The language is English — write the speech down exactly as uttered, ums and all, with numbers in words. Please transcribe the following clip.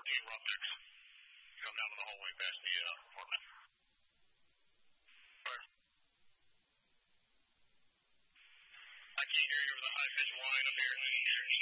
fourteen Roughnecks. Come down to the hallway past the uh, apartment. Fire. I can't hear you over the high-pitched whine up here.